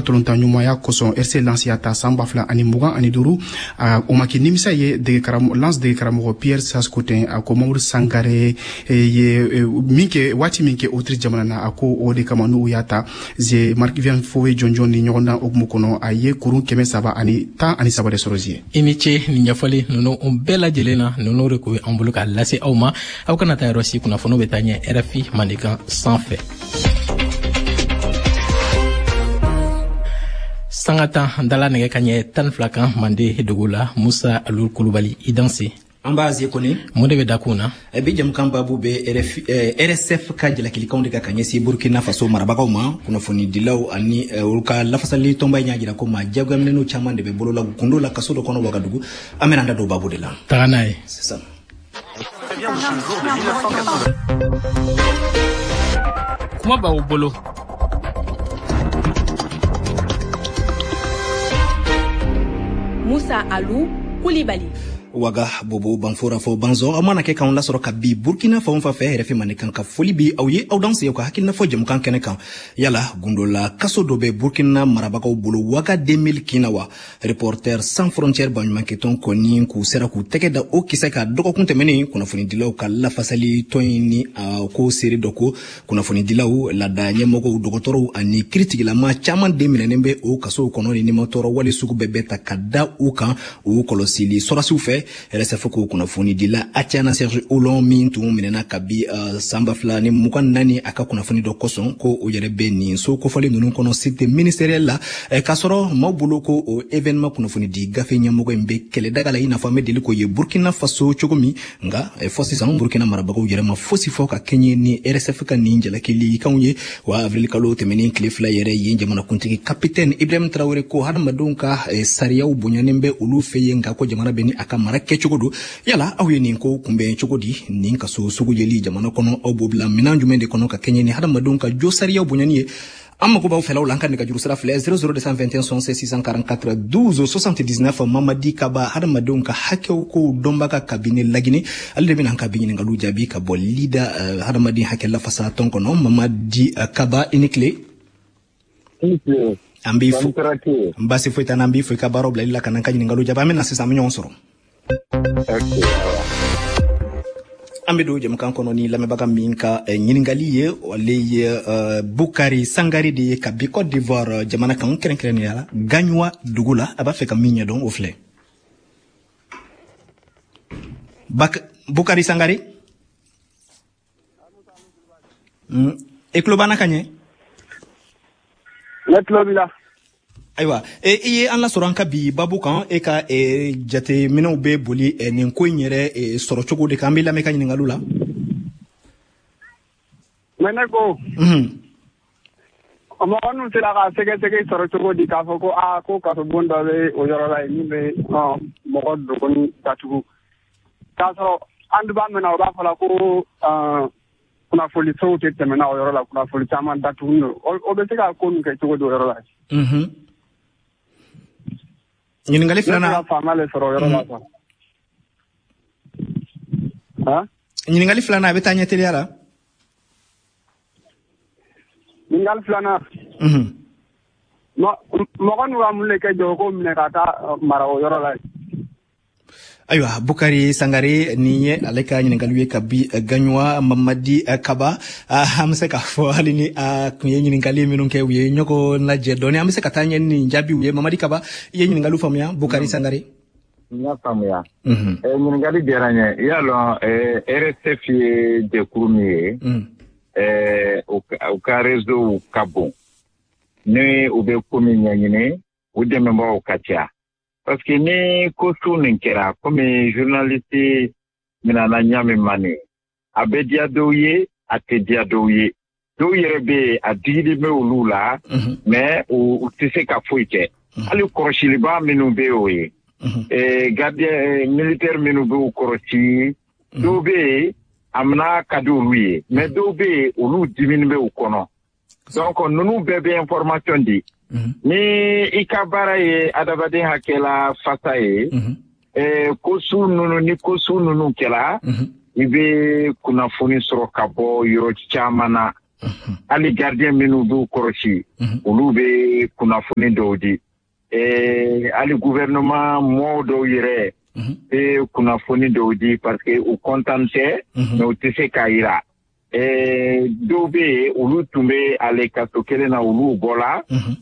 tolonta ɲumanya kosɔn RC lansiyata san 2025 o ma kɛ nimisa ye lance dege karamɔgɔ Pierre Saskoten a ko Mamadou Sangare ye min kɛ waati min kɛ Autriche jamana na a ko o de kama n'u y'a ta Marc Viviane Foe jɔnjɔn ni ɲɔgɔn dan okumu kɔnɔ a ye kurun 313 de sɔrɔ zie. I ni ce ni ɲɛfɔli ninnu bɛɛ lajɛlen na ninnu de ko ye an bolo k'a lase aw ma aw kana taa yɔrɔ si kunnafoniw bɛ taa ɲɛ RFI Mandenkan sanfɛ. Sangata ndala nɛgɛ ka ɲɛ 12 kan Mande dugu la Musa Alur Kulubali i danse. An b'a ze kɔni mun de bɛ da kun na bi jamukan babu bɛ RSF ka jalakilikanw de ka ɲɛsin Burkina Faso marabagaw ma kunnafoni dilaw ani olu ka lafasali tɔnba in y'a jira ko maa jagoyaminɛw caman de bɛ bolola gundo la kaso dɔ kɔnɔ Wagadugu an bɛna an da don babu de la taga n'a ye c'est ça. kuma b'aw bolo Musa Alou Koulibaly Waga Bobo Banfora fo Banzo amana ke kan lasoro ka bi Burkina fa on fa fe RFI Mandenkan ka foli bi aw ye aw danse ko hakilna fo jam kan kene kan yala gundola kaso do be Burkina marabagaw bolo Waga 2000 kinawa reporter sans frontières banman ke ton koni ku sera ku tege da o kisa ka dogo kun temeni kuna foni dilaw ka la fasali toyini ko seri doko kuna foni dilaw la da nyemogo dogotoro ani critique la ma chaman 2000 nembe o kaso kono ni motoro wali sugu bebeta kada u kan o kolosili sorasiu fe RSF ko kunnafoni dila Atiana Serge Oulon mintu minena kabi samba flani mukan nani aka kunnafoni do koson ko o yere beni so ko fali nunu kono site ministériel la kasoro mawbulo ko o événement kunnafoni di gafe nyamogo mbe kele dagala ina fami dili ko ye Burkina Faso chogomi nga fosi san Burkina marabago yere ma fosi foka kenye ni RSF ka ninjala kili kanye wa avril kalo temeni klefla yere yenje mana kuntiki capitaine Ibrahim Traoré ko hadama donka sariya ubunyanembe ulu feye nga ko jamana beni aka ke chogodo yala aw ye ko kumbe chogodi nin ka so sugu jeli jamana kono obobla minanju mende kono ka kenye ni hada madonka josariya bunyani amma ko baw felaw lankan ka juru sara fle 00221 644 12 79 Mamadi Kaba hada madonka hakew ko domba ka kabine lagini alde bin hanka bin ngalu jabi ka bol leader hada madi hakella fasa ton kono Mamadi Kaba inikle ambi fu mbasi fu tanambi fu ka baro bla kana kan ngalu jaba men asisa mnyon soro Ambedo jam kan kono ni lamebaga minka nyiningali ye wale Bukari Sangari de kabi Côte d'Ivoire jamana kan kren yala ganywa dugula aba fe ka minya don ofle Bukari Sangari eklobana kanye Leklobila aywa iye an la sɔrɔ an ka bi babu kan e ka jate minɛw bɛ boli nin ko in yɛrɛ sɔrɔ cogo de kan an bɛ lamɛn ka ɲininkaliw la mais ne ko mɔgɔ ninnu sera ka sɛgɛsɛgɛ sɔrɔ cogo di k'a fɔ ko ko kaso bon dɔ bɛ o yɔrɔ la yen min bɛ mɔgɔ dogoni datugu k'a sɔrɔ an b'a mɛn o b'a fɔ la ko kunnafoni sow tɛ tɛmɛna o yɔrɔ la kunnafoni caman datugu o bɛ se ka ko ninnu kɛ cogo di o yɔrɔ la ɲininkali filanan ɲininkali filanan a bɛ taa ɲɛ teliya la ɲininkali filanan mɔgɔ n'u ka mun de kɛ jɔ ko minɛ ka taa mara o yɔrɔ la ayiwa Bukari Sangare ni ye ale ka ɲininkaliw ye kabi Ganywa Mamadi Kaba an bɛ se k'a fɔ hali ni kun ye ɲininkali minnu kɛ u ye ɲɔgɔn lajɛ dɔɔni an bɛ se ka taa ɲɛ ni jaabiw ye Mamadi Kaba i ye ɲininkaliw faamuya Bukari Sangare n y'a faamuya ɲininkali diyara n ye i y'a dɔn RSF ye jɛkulu min ye u ka réseau ka bon ni u bɛ ko min ɲɛɲini u dɛmɛbagaw ka ca parce que ni ko su nin kɛra comme journaliste minana ɲami mani a bɛ diya dɔw ye a tɛ diya dɔw ye dɔw yɛrɛ bɛ a digili bɛ olu la mais u tɛ se ka foyi kɛ hali kɔrɔsiliba minnu bɛ o ye gardien militaire minnu bɛ u kɔrɔsi dɔw bɛ yen a mina ka di olu ye mais dɔw bɛ yen olu dimini bɛ u kɔnɔ donc ninnu bɛɛ bɛ information di ni i ka baara ye adamaden hakɛla fasa ye ko su ninnu ni ko su ninnu kɛla i bɛ kunnafoni sɔrɔ ka bɔ yɔrɔ caman na ali gardien minnu b'u kɔrɔsi olu bɛ kunnafoni dɔw di ali gouvernement mɔgɔw dɔw yɛrɛ bɛ kunnafoni dɔw di parce que u content tɛ mais u tɛ se k'a jira dɔw bɛ yen olu tun bɛ ale kaso kelen na olu bɔra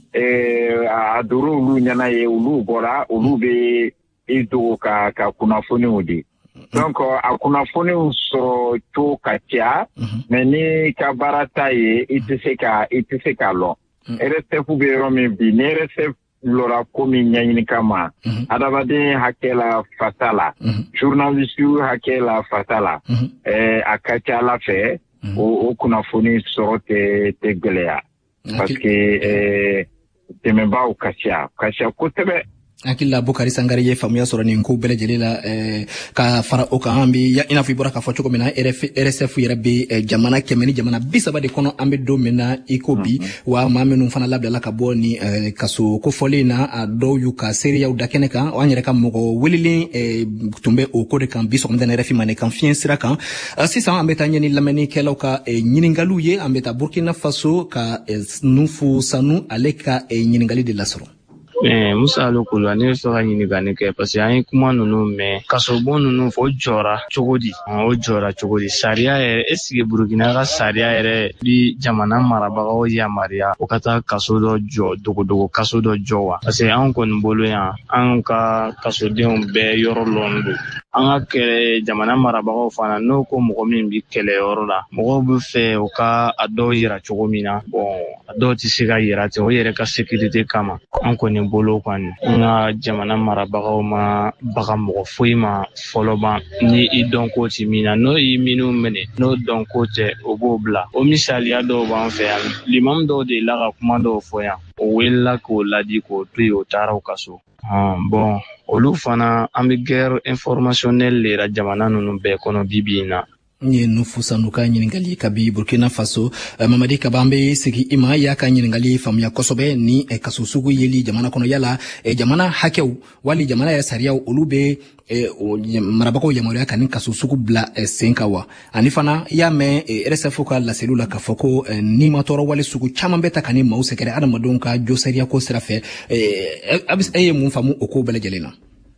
a doro olu ɲɛna ye olu bɔra olu bɛ i dogo ka kunnafoniw di donc a kunnafoniw sɔrɔ cogo ka ca mais ni ka baara ta ye i tɛ se k'a lɔn RSF bɛ yɔrɔ min bi ni RSF lɔra ko min ɲɛɲini kama adamaden hakɛ la fasa la journaliste hakɛ la fasa la a ka ca Ala fɛ o kunnafoni sɔrɔ tɛ gɛlɛya parce que dɛmɛbaaw ka ca kosɛbɛ. Akila Bukari Sangare ye faamuya sɔrɔ nin ko bɛɛ lajɛlen la ka fara o kan an bɛ i n'a fɔ i bɔra k'a fɔ cogo min na RSF yɛrɛ bɛ jamana 100 ni jamana 30 de kɔnɔ an bɛ don min na i ko bi wa maa minnu fana labilala ka bɔ ni kaso kofɔlen na a dɔw y'u ka seereyaw da kɛnɛ kan an yɛrɛ ka mɔgɔ welilen tun bɛ o ko de kan bi sɔgɔmada in RFI Manekan fiɲɛ sira kan sisan an bɛ taa ɲɛni lamɛnnikɛlaw ka ɲininkaliw ye an bɛ taa Burkina Faso ka Nufu Sanu ale ka ɲininkali de lasɔrɔ. Musa Alokolo ne fɛ ka ɲininkali kɛ parce que an ye kuma ninnu mɛn kasobon ninnu fɔ o jɔra cogo di sariya yɛrɛ est-ce que Burkina ka sariya yɛrɛ bi jamana marabagaw yamaruya o ka taa kaso dɔ jɔ dogodogo kaso dɔ jɔ wa parce que an kɔni bolo yan an ka kasodenw bɛɛ yɔrɔ lɔn don an ka kɛlɛ jamana marabagaw fana n'o ko mɔgɔ min bi kɛlɛyɔrɔ la mɔgɔw bɛ fɛ u ka a dɔw yira cogo min na a dɔw tɛ se ka yira ten o yɛrɛ ka sécurité kama an kɔni bolo kɔni an ka jamana marabagaw ma baga mɔgɔ foyi ma fɔlɔ ban ni i dɔn ko ti min na n'o y'i minnu minɛ n'o dɔn ko tɛ o b'o bila o misaliya dɔw b'an fɛ yan limamu dɔw de la ka kuma dɔw fɔ yan o welela k'o ladi k'o to yen o taara u ka so bon olu fana an bɛ guerre informationnelle de la jamana ninnu bɛɛ kɔnɔ bibi in na. Nye Nufu Sanu ka ɲininkali kabi Burkina Faso Mamadi Kaba an bɛ segi i ma y'a ka ɲininkali faamuya kosɛbɛ ni kaso sugu yeli jamana kɔnɔ yala jamana hakɛw wali jamana yɛrɛ sariyaw olu bɛ marabagaw yamaruya ka ni kaso sugu bila sen kan wa ani fana y'a mɛn RSF ka laseliw la k'a fɔ ko ni ma tɔɔrɔ wale sugu caman bɛ ta ka ni maaw sɛgɛrɛ adamadenw ka jo sariya ko sira fɛ ye mun faamu o ko bɛɛ lajɛlen na.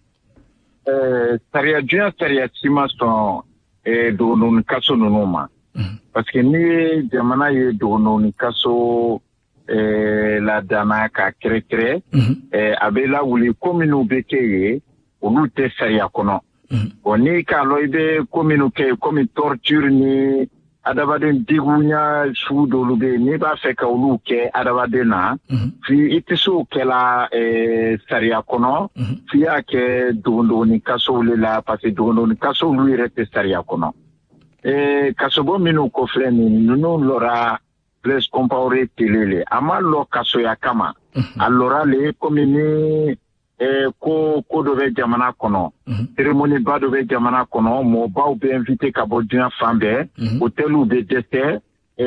Sariya si ma sɔn dogononin kaso ninnu ma parce que ni ye jamana ye dogononin kaso ladana ka kɛrɛkɛrɛ a bɛ lawuli ko minnu bɛ kɛ yen olu tɛ sariya kɔnɔ bon ni k'a lɔ i bɛ ko minnu kɛ yen komi torture ni adamaden digunya sugu dɔw bɛ yen n'i b'a fɛ ka olu kɛ adamaden na fi i tɛ se o kɛla sariya kɔnɔ f'i y'a kɛ dogononin kasow le la parce que dogononin kasow olu yɛrɛ tɛ sariya kɔnɔ kasobon minnu kɔfilɛ nin ninnu lɔra place compaoré télé le a ma lɔ kasoya kama a lɔra le komi ni ko dɔ bɛ jamana kɔnɔ cérémonie ba dɔ bɛ jamana kɔnɔ mɔgɔbaw bɛ invité ka bɔ diɲɛ fan bɛɛ hôteliw bɛ dɛsɛ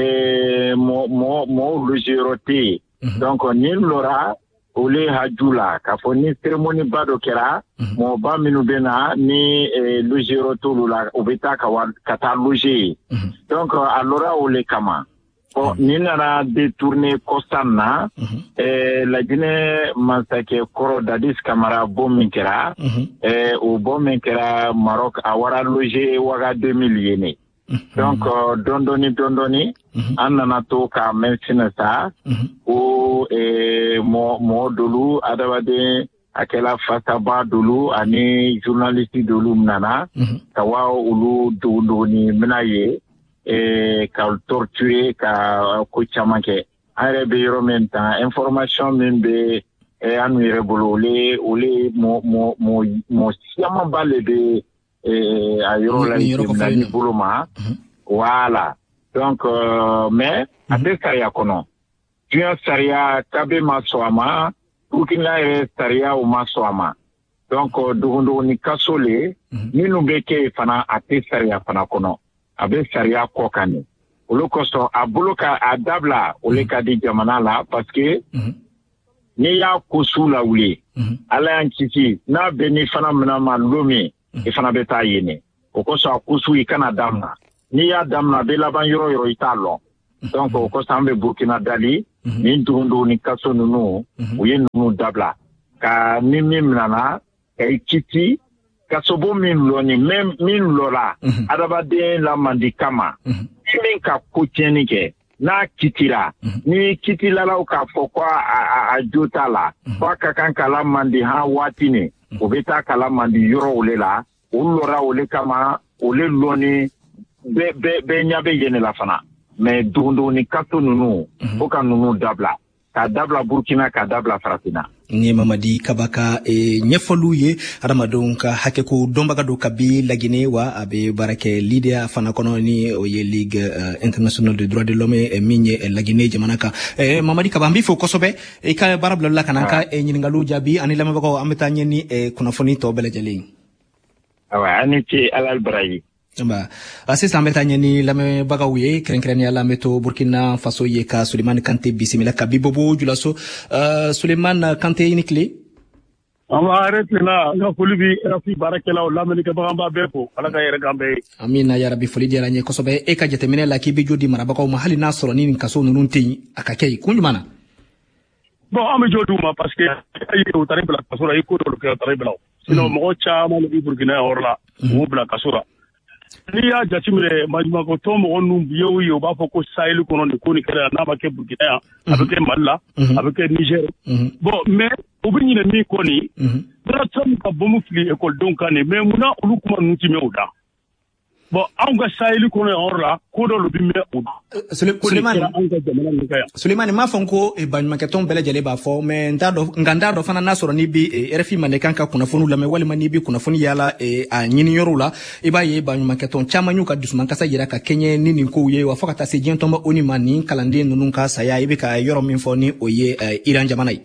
mɔgɔw logeyɔrɔ tɛ yen donc ni lɔra olu haju la k'a fɔ ni cérémonie ba dɔ kɛra mɔgɔba minnu bɛ na ni logeyɔrɔ t'olu la u bɛ taa ka taa loger yen donc a lɔra o le kama. Bon, ni nana détourner Kostan na Laginɛ masakɛ kɔrɔ Dadis Camara bon min kɛra o bon min kɛra Maroc a wara loger waga 2000 ye ne donc dɔndɔni an nana to ka mɛnsinɛ sa o mɔgɔ dolu adamaden a kɛla fasaba dolu ani journaliste dolu nana ka wa olu dogoni mina ye ka torturer ka ko caman kɛ an yɛrɛ bɛ yɔrɔ min tan information min bɛ an yɛrɛ bolo ole mɔ siyaman ba le bɛ a yɔrɔ la tribunal bolo ma voilà donc mais a bɛ sariya kɔnɔ diɲɛ sariya kabe ma sɔn a ma Burkina yɛrɛ sariyaw ma sɔn a ma donc dogondogoni kaso le minnu bɛ kɛ yen fana a tɛ sariya fana kɔnɔ a bɛ sariya kɔ kan de olu kosɔn a bolo ka a dabila olu ka di jamana la parce que n'i y'a ko su la wuli ala y'an kisi n'a bɛ ni fana minɛ ma don min i fana bɛ taa yen o kosɔn a ko su i kana daminɛ n'i y'a daminɛ a bɛ laban yɔrɔ yɔrɔ i t'a lɔn donc ko sambe Burkina dali ni ndundo ni kaso nunu uye nunu dabla ka mimi nana e kiti kasobo min loni même min lola adaba de la mandikama min ka kutieni ke na kitira ni kitila la ka foko a jota la kwa kan kala mandi ha watine obeta kala mandi yoro olela ulora ole kama ole loni be nyabe yene la fana mais dundo ni kato nunu o ka nunu dabla ka dabla Burkina ka dabla Farafina ni Mamadi Kabaka nyefolu ye aramadon ka hake ko dombaga do kabi lagine wa abe barake leader fana kono ni oye Ligue International de Droits de l'Homme minye lagine jamanaka Mamadi Kabambi fo kosobe ka barabla la kanaka nyingalu jabi ani lama bako ametanye ni kuna foni to bele jeli awa ani ci alal brayi ba assistant betanye ni lame bagawye krenkreni ala meto Burkina Faso ye ka Suleiman Kanté bisimila ka bibobo julaso Suleiman Kanté inikli ama arrêté na nga folibi rafi barakela o lameni ka bagamba beko ala ka yere gambe amina ya rabbi foli dira nye kosobe e ka jetemene la ki be jodi marabaka o mahali na soro ni kaso nunun tin akakei kunjumana bon ami joduma parce que ay o taribla kasura ay ko do ko taribla sino mo cha ma le Burkina orla mo bla kasura ni ya jatimire majuma ko to mo onum biyo yo ba foko sahel ko non ko ni kala na ba ke Burkina avec Mali avec Niger bon mais obinyi na mi ko ni dara tam ka bomu fli école donc ane mais muna ulu kuma nuti meuda bon anga sahel ko non orla ko do lo bi me Suleiman ma fonko e ban maketon bele jele ba fo mais nganda do fana nasoro ni bi RFI manekanka kuna fonu la me wale mani bi kuna fonu yala a nyini yorula e ba ye ban maketon chama nyuka dusman kasa yira ka kenye nini ko ye wa fakata se jentomba oni mani kalande nunun ka saya e be ka yoro min foni oye Iran jamanai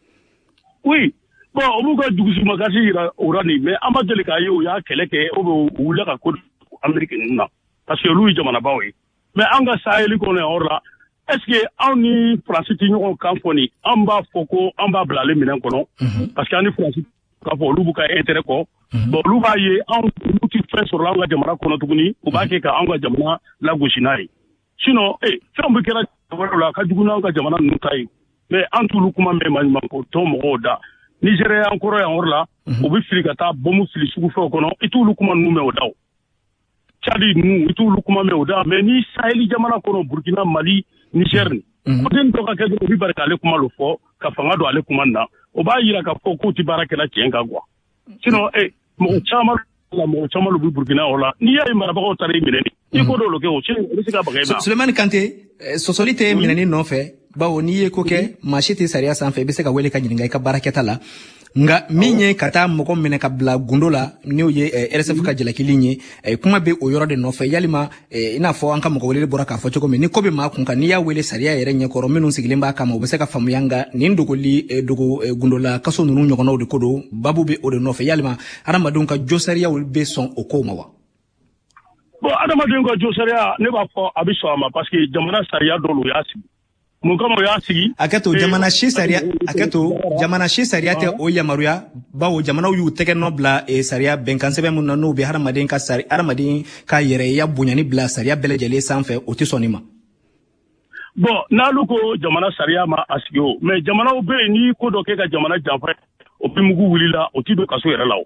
oui bon obuga dugusu makasi ira orani mais amadele ka yo ya keleke obo wula ka ko Amerique na parce que lui jamana bawe mais anga saheli ko ne orla est-ce que on ni France ti ñoko kamfoni amba foko amba blale minen kono parce que ani France ka fo lu buka intérêt ko bon lu ba ye on ti fait sur la jamana kono tuguni o ba ke ka anga jamana la goshinari sinon fembe kera wala ka duguna anga jamana nu tay mais en tout lu kuma me man ko to mo da Nigeria encore ya orla o bi frigata bomu fili sugu fo kono itu lu kuma nu me o daw Chadi nu itu lukuma me oda mais ni saheli jamana kono Burkina Mali Niger ni ko den to ka ke bi barka le kuma lo fo ka fanga do ale kuma na o ba yira ka fo ko ti baraka la tienga gwa sinon mo chama lo bi Burkina ola ni ya mara ba ko tare mineni ni ko do lo ke o che risika ba ga Suleiman Kanté sosolite mineni no fe bawo ni ye ko ke machete saria sanfe be se ka wele ka nyinga ka baraketa la nga minye kata moko mene ka bla gundola ni oye RSF ka jela kilinye kuma be o yoro de no fe yalima ina fo anka moko wele bora ka fo choko me ni ko be ma kun ka ni ya wele saria yere nye koro menu sigilemba kama obese ka famu yanga ni ndogoli dogo gundola kaso nunu nyokono de kodo babu be o de no fe yalima arama donc ka josaria will be son okoma wa bon adama den ko josaria ne ba fo abiso ama parce que jamana saria dolu yasi mun kama yasi akato jamana shisaria akato jamana shisaria te o yamaruya bawo jamana yu teke no bla saria benkansebe mun no be haramadin ka sari haramadin ka yere ya bunyani bla saria belejele sanfe o ti sonima bon na luko jamana saria ma asio mais jamana o be ni ko do ke ka jamana janfa o bi mugu wulila o ti do kaso yere lawo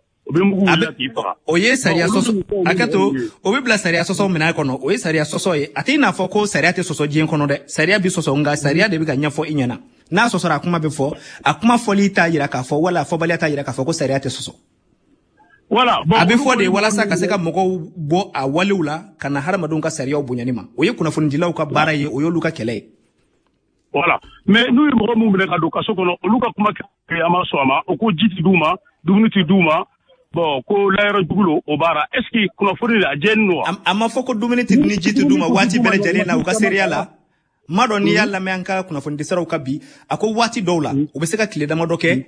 oye saria soso akato obi bla saria soso mena kono oye saria soso e atina foko saria te soso jien kono de saria bi soso nga saria de bi ganya fo inyana na soso ra kuma be fo akuma foli ta yira ka fo wala fo bali ta yira ka fo ko saria te soso wala bon abi fo de wala saka seka moko bo a walula kana harama dunka saria obunyanima oye kuna fundila ka bara ye oyo luka kele voilà mais nous mo mo mena ka do kaso kono luka kuma ke ama so ama o ko jiti duma dumnuti duma bon ko layro dugulo o bara est-ce que kuna fori la jenno amma foko duminiti ni jitu duma wati bele jale na uka seriala mado ni yalla me anka kuna fondi sara ukabi ako wati dola obeseka kile dama doke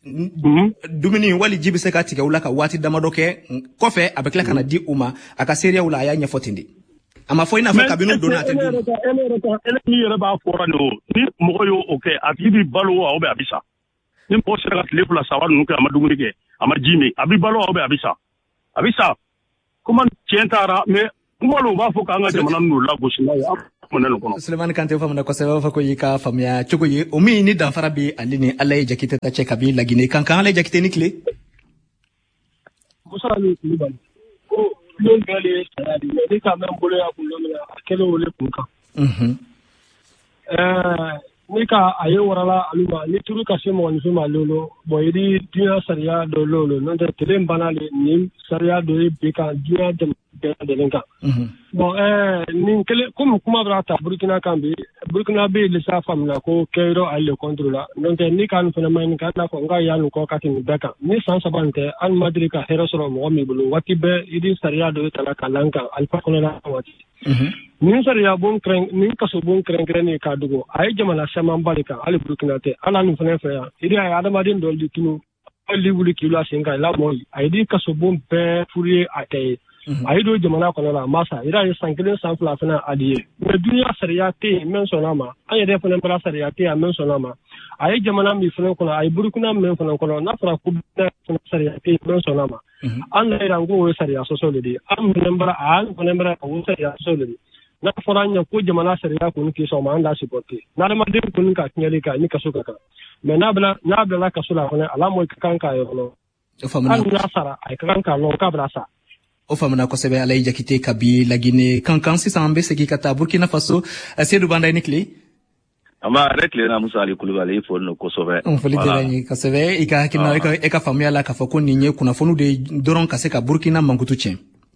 dumini wali jibi seka tika ulaka wati dama doke kofe abekla kana di uma aka seria ula ya nyafotindi ama fo ina faka binu donate ele ni yere ba fora no ni mo yo okay atibi balo wa obe abisa ni mo sera ka lefu la sawa nuka amadumuni ke ama jimi abi balo obe abisa comment tientara mais ngolo ba fo ka nga jamana no la goshina ya Sulemani Kante famana ko seba fa ko yika famya chugo ye o mi ni dan farabi alini Allah jakite ta che kabi lagine kan Allah jakite ni kle Musa ni Kulibali ko lon gale saradi ni ka men bolo ya kulon ya kelo le kunka ni ka aye warala aluma ni turu ka se mo ni fuma lolo boyidi dia sariya do lolo non de tele banale ni sariya do be ka dia de lenka bon ni kele kuma brata Burkina Kambi Burkina be le sa famna ko keiro alle controla non de ni kan fena man kan na ko nga yanu ko katin beka ni san sabante an madrika herosoro mo mi bulu wati be idi sariya do tala kalanka alfa kono la wati ni sariya bon kren ni kaso bon kren ni ka dugo ay jamana saman barika ali Burkina te ala nu fena fe ya idi ay adamadin dol di tinu ali wuli kilo asinga la moy ay di kaso bon be furier atay aido jamana kono la masa ira yi sankelen sanfla fana aliye me dunya sariyate men sonama ayede fana bra sariyate men sonama ay jamana mi fana kono ay Burkina men fana kono na fara ku sariyate men sonama an la rango wo sariya so le di am nembra an nembra wo sariya so le na fara nya ko jamana sariya ko ni so ma anda sipote na da madin kun ka nyali ka ni kaso ka me na bla kaso la fana ala mo kan ka yo no an na sara ay kan ka lo ka brasa o famana ko sebe alay jakite kabi lagine kankan sisambe seki kata Burkina Faso Seydou Banda nikli ama rekle na Musa Ali Kulubali fo no ko sobe on folite ni ko sebe ika kina eka famia la ka fo ko ninye kuna fonu de doron kaseka Burkina mangutu chen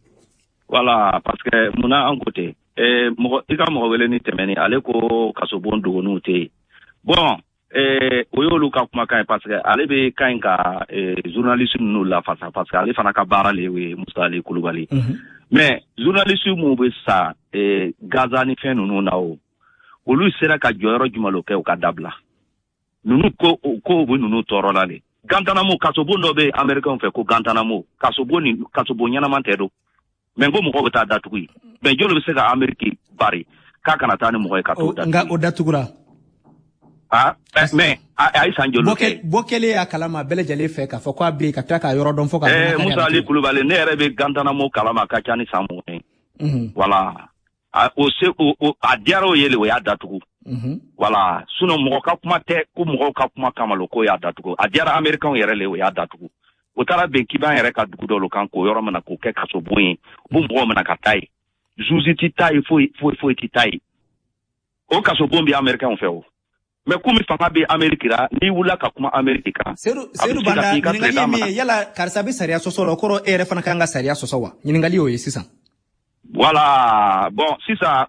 voilà parce que muna en côté mo ika mo wele ni temeni ale ko kasobon do no te bon oyolu ka kuma kan parce que ale be kan ka journaliste nu la face parce que ale fana ka bara le we Musa Ali Kulubali mais journaliste mu be sa Gaza ni fen nu na o olu sera ka joyoro jumalo ke o ka dabla nunu ko bu nunu toro la le Guantanamo kasobo no be American fe ko Guantanamo kasobo nyana man tedo mais ngo mo ko ta datugui mais jolo be se ka Amerique bari ka kana tani mo ka to nga o datugura mais ay sanjolo bokele akalama bele jale fe ka fo ko abi ka taka yoro don fo ka Musa Ali Kulubali ne rebe Guantanamo kalama ka chani samu voilà o adiaro yele o ya datugu voilà suno mo ka kuma te ko mo ka kuma kamalo ko ya datugu adiara American yere le o ya datugu o tara ben kiban yere ka dugu do lo kan ko yoro mana ko ke kaso boyin bu mo mana ka tai juziti tai foi ti tai o kaso bombi American fe o mais comme fanga be America ni wula ka kuma America seru Banda ningali yala karsabe sariya soso lo koro ere fana kanga sariya soso wa ningali o yesisan voilà bon si ça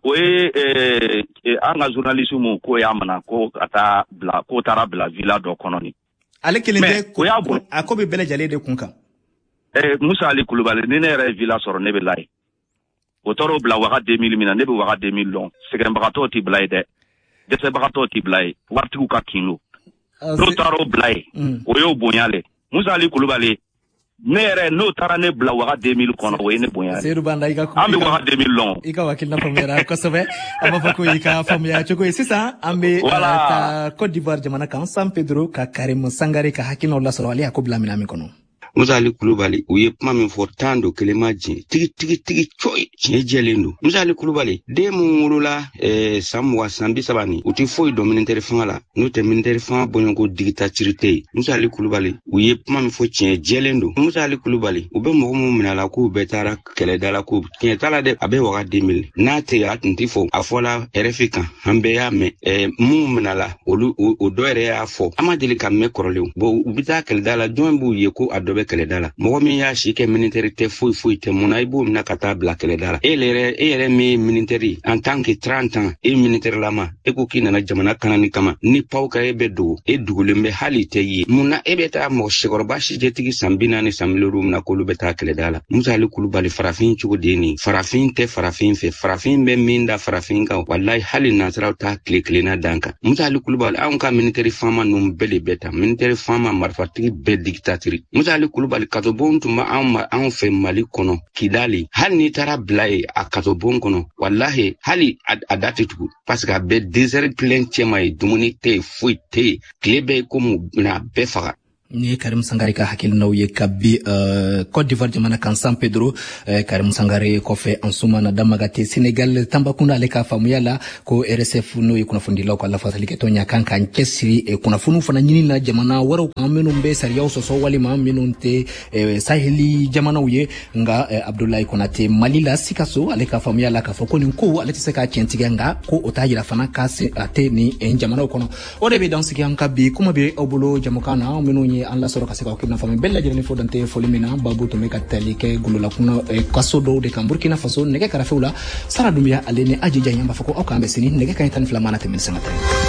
anga journaliste mu ko yamana ko ata bla ko tara bla villa do kononi ale kelinde ko akobe bele jale de kunka Musa Ali Kulubali ni ne re villa soro ne be lay o toro bla waga 2000 mina ne be waga 2000 long segen bagato ti blay de se bagato ti blay wartu ka kilo no taro blay o yo bonyale Musa Ali Kulubali nere no tara ne bla waga 2000 kono we ne bonyale Seydou Banda ika ko ambe waga 2000 long ika wakil na famera ko sobe aba ko ika famya choko sisa ambe ta Côte d'Ivoire jamana kan San Pedro ka Karim Sangare ka hakino la soro ali akobla minami kono Musa Ali Kulubali uye kuma min fortando kelemaji tigi choi chejelendo Musa Ali Kulubali de murula samwa sambi sabani uti foi dominante fangala no te ministère fang bongo dictaturité Musa Ali Kulubali uye kuma min fo chejelendo Musa Ali Kulubali ube mo minala ko betara kele dala ko tala de abe waga 2000 na te atunti fo afola RFK hambe ya me mu minala o doere afo amadeli kamme korole bo ubita kele dala dombu yeko adobe kele dala mo mi ya shike militaire foi te mona ibu na kata bla kele dala ele mi militaire en tant que 30 ans et militaire lama e ko kina na jamana kanani kama ni pauka ebe do e dugulembe hali te yi muna ebe ta mo shigorba shi je tigi sambina ni samiluru na ko lubeta kele dala Musa Ali Kulubali farafin chugo deni farafin te farafin fe farafin be minda farafin ka wallahi hali nasra ta kle na danka Musa Ali Kulubali an ka militaire fama num bele beta militaire fama marfati be dictature Musa Ali Kulubali katobon tuma an fe Mali kono Kidali hali ni tara blai a katobon kono wallahi hali adate tugu parce que be desert plein chema dumuni te fuite klebe ko mu na befaga ni Karim Sangare ka hakilinaw ye kabi Côte d'Ivoire jamana kan San Pedro Karim Sangare ko fe ansuma na damagate Senegal Tambacounda le ka famuya la ko RSF no yikuna fundila ko la fasali ke tonya kan kan kesiri kuna funu fana nyini na jamana waro amenu mbe sariya so wali ma minunte saheli jamana uye nga Abdoulaye Konate Malila sikaso ale ka famuya la ka foko ni ko ale tiseka kentiga nga ko otayira fana ka se ate ni jamana kono ode be dansi kan kabi kuma be obulo jamukana menu an la soro kaseka okina fami bella jeni fodante folimina babu to meka talike gulula kuna kasodo de Burkina Faso nege karafeula sara dumia alene ajija yamba fako okambe sini nege kan tan flamana temin sangatani